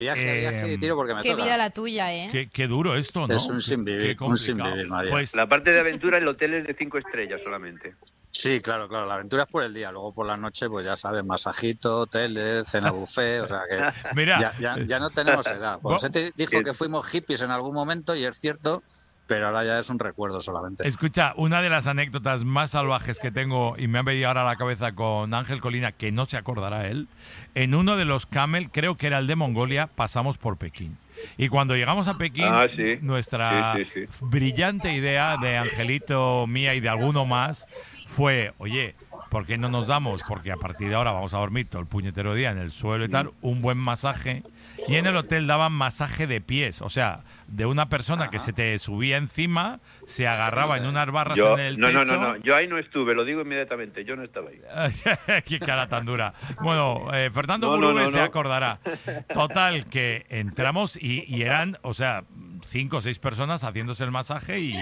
Viaje y tiro porque me Qué toca. vida la tuya, ¿eh? Qué duro esto, ¿no? Es un sinvivir, Qué un complicado. sinvivir, María. Pues La parte de aventura, el hotel es de 5 estrellas solamente. Sí, claro, la aventura es por el día, luego por la noche, pues ya sabes, masajito, hoteles, cena buffet, o sea que mira, ya no tenemos edad. Pues te dijo que fuimos hippies en algún momento y es cierto, pero ahora ya es un recuerdo solamente. escucha, una de las anécdotas más salvajes que tengo, y me ha venido ahora a la cabeza con Ángel Colina, que no se acordará él, en uno de los Camel, creo que era el de Mongolia, pasamos por Pekín. Y cuando llegamos a Pekín, sí. nuestra Sí. brillante idea de Angelito, mía y de alguno más fue, oye, ¿por qué no nos damos? Porque a partir de ahora vamos a dormir todo el puñetero día en el suelo y tal, un buen masaje. Y en el hotel daban masaje de pies, o sea, de una persona que se te subía encima, se agarraba en unas barras en el techo. No, yo ahí no estuve, lo digo inmediatamente, yo no estaba ahí. Qué cara tan dura. Bueno, Fernando se acordará. Total, que entramos y eran, o sea, 5 o 6 personas haciéndose el masaje y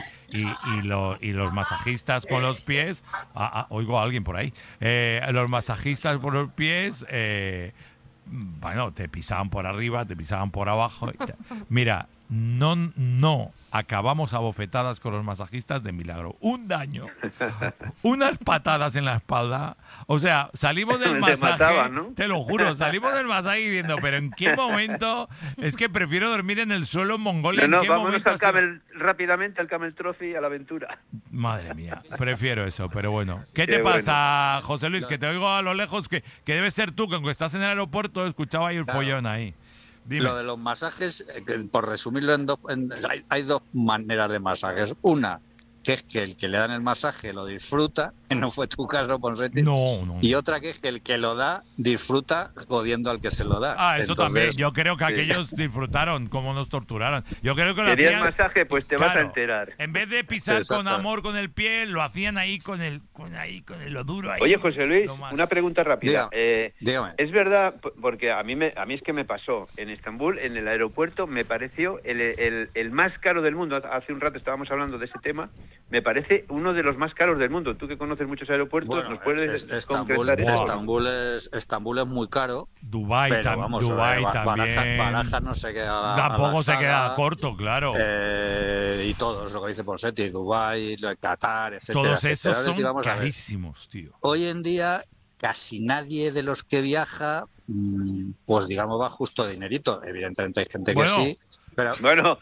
los masajistas con los pies. Oigo a alguien por ahí. Los masajistas por los pies. Bueno, te pisaban por arriba, te pisaban por abajo. Mira, no acabamos a bofetadas con los masajistas de milagro. Un daño, unas patadas en la espalda. O sea, salimos del masaje, mataban, ¿no? te lo juro, salimos del masaje diciendo, pero ¿en qué momento? Es que prefiero dormir en el suelo en Mongolia. No, ¿En qué vámonos momento rápidamente al Camel Trophy, a la aventura. Madre mía, prefiero eso, pero bueno. ¿Qué te bueno. pasa, José Luis? Que te oigo a lo lejos, que debe ser tú, que aunque estás en el aeropuerto, escuchaba ahí el follón ahí. Dime. Lo de los masajes, por resumirlo hay dos maneras de masajes. Una, que es que el que le dan el masaje lo disfruta, que no fue tu caso, Ponseti. No. Y otra que es que el que lo da disfruta jodiendo al que se lo da. Eso también. Yo creo que aquellos disfrutaron como nos torturaron. Yo creo que lo ¿Querías hacían, masaje? Pues te vas a enterar. En vez de pisar con amor con el pie, lo hacían ahí con lo duro ahí. Oye, José Luis, una pregunta rápida. Dígame. Es verdad, porque a mí es que me pasó en Estambul, en el aeropuerto, me pareció el más caro del mundo. Hace un rato estábamos hablando de ese tema. Me parece uno de los más caros del mundo. Tú que conoces muchos aeropuertos, bueno, ¿nos puedes concretar eso? Estambul es muy caro. Dubái también. Barajas no se queda. Tampoco se queda corto, claro. Y todos, lo que dice Ponseti, Dubái, Qatar, etcétera. Todos esos etcétera. son carísimos, tío. Hoy en día, casi nadie de los que viaja, pues digamos, va justo de dinerito. Evidentemente hay gente que sí. Pero,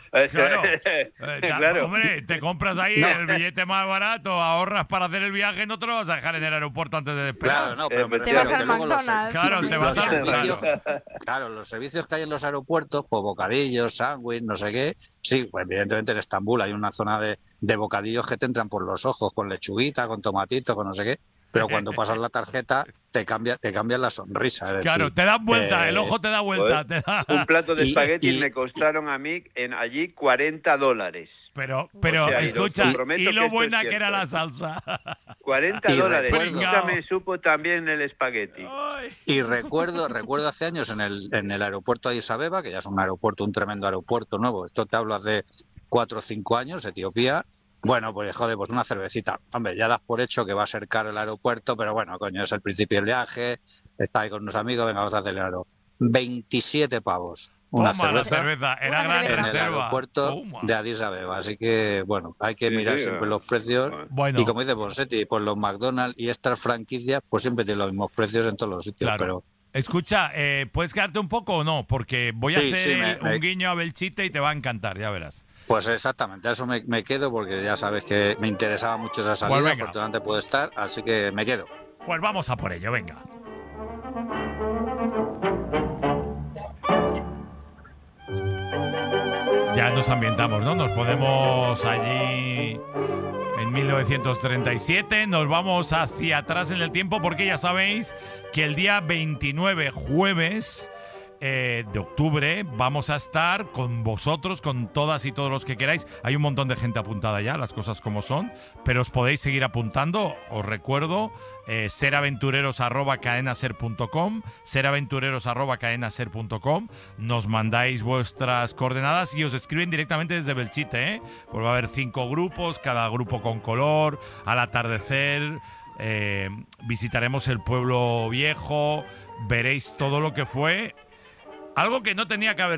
claro. Hombre, te compras ahí el billete más barato, ahorras para hacer el viaje, no te lo vas a dejar en el aeropuerto antes de despegar. Claro, no, pero te vas al McDonald's. Claro, los servicios que hay en los aeropuertos, pues bocadillos, sándwich, no sé qué. Sí, pues evidentemente en Estambul hay una zona de bocadillos que te entran por los ojos, con lechuguita, con tomatito, con no sé qué. Pero cuando pasas la tarjeta te cambian la sonrisa. Claro, te dan vuelta, el ojo te da vuelta. Un plato de espaguetis me costaron a mí allí $40. Pero escucha, y lo buena que era la salsa. $40. Nunca me supo también el espagueti. Y recuerdo hace años en el aeropuerto de Addis Abeba, que ya es un tremendo aeropuerto nuevo. Esto te hablo hace 4 o 5 años, Etiopía. Bueno, pues joder, pues una cervecita. Hombre, ya das por hecho que va a ser caro el aeropuerto, pero bueno, coño, es el principio del viaje, está ahí con unos amigos, venga, vamos a acelerarlo. 27 pavos. Una cerveza era gran en reserva. el aeropuerto de Addis Abeba. Así que, bueno, hay que mirar siempre los precios. Bueno. Y como dice Ponseti, pues los McDonald's y estas franquicias, pues siempre tienen los mismos precios en todos los sitios. Claro. Pero escucha, ¿puedes quedarte un poco o no? Porque voy a hacer un guiño a Belchite y te va a encantar, ya verás. Pues exactamente, a eso me quedo porque ya sabes que me interesaba mucho esa salida, pues afortunadamente puede estar, así que me quedo. Pues vamos a por ello, venga. Ya nos ambientamos, ¿no? Nos ponemos allí en 1937, nos vamos hacia atrás en el tiempo porque ya sabéis que el día 29, jueves de octubre, vamos a estar con vosotros, con todas y todos los que queráis. Hay un montón de gente apuntada ya, las cosas como son, pero os podéis seguir apuntando. Os recuerdo, seraventureros@cadenaser.com, seraventureros@cadenaser.com. Nos mandáis vuestras coordenadas y os escriben directamente desde Belchite, ¿eh? Pues va a haber 5 grupos, cada grupo con color. Al atardecer visitaremos el pueblo viejo, veréis todo lo que fue Algo que no tenía que haber